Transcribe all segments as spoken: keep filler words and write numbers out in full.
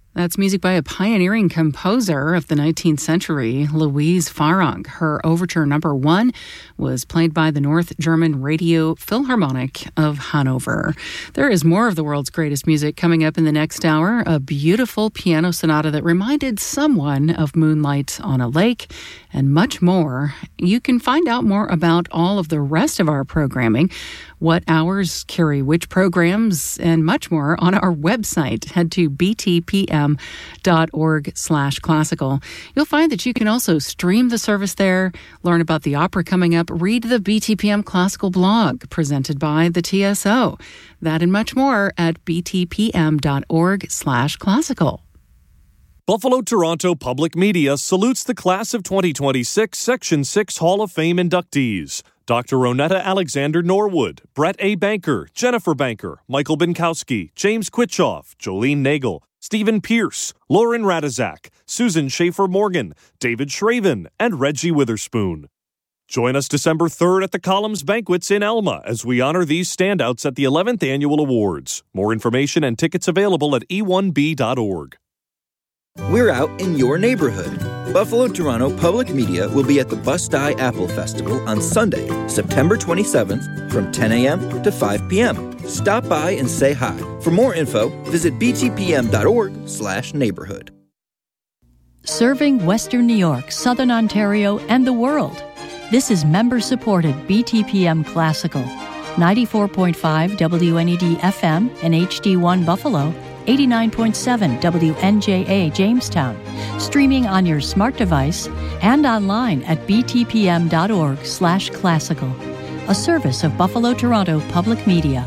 That's music by a pioneering composer of the nineteenth century, Louise Farang. Her overture number one was played by the North German Radio Philharmonic of Hanover. There is more of the world's greatest music coming up in the next hour, a beautiful piano sonata that reminded someone of moonlight on a lake, and much more. You can find out more about all of the rest of our programming, what hours carry which programs, and much more on our website. Head to b t p m dot org slash classical. You'll find that you can also stream the service there, learn about the opera coming up, read the B T P M Classical blog presented by the T S O. That and much more at b t p m dot org slash classical. Buffalo Toronto Public Media salutes the class of twenty twenty-six Section six Hall of Fame inductees. Doctor Ronetta Alexander Norwood, Brett A. Banker, Jennifer Banker, Michael Binkowski, James Quitchoff, Jolene Nagel, Stephen Pierce, Lauren Radizak, Susan Schaefer-Morgan, David Shraven, and Reggie Witherspoon. Join us December third at the Columns Banquets in Elma as we honor these standouts at the eleventh Annual Awards. More information and tickets available at e one b dot org. We're out in your neighborhood. Buffalo Toronto Public Media will be at the Bust-Eye Apple Festival on Sunday, September twenty-seventh from ten a.m. to five p.m. Stop by and say hi. For more info, visit b t p m dot org slash neighborhood. Serving Western New York, Southern Ontario, and the world. This is member-supported B T P M Classical. ninety-four point five W N E D F M and H D one Buffalo, eighty-nine point seven W N J A Jamestown, streaming on your smart device and online at b t p m dot org slash classical, a service of Buffalo Toronto Public Media.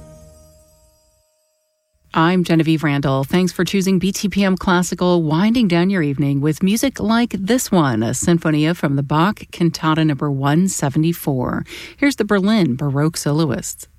I'm Genevieve Randall. Thanks for choosing B T P M Classical, winding down your evening with music like this one, a Sinfonia from the Bach Cantata number one seventy-four. Here's the Berlin Baroque Soloists.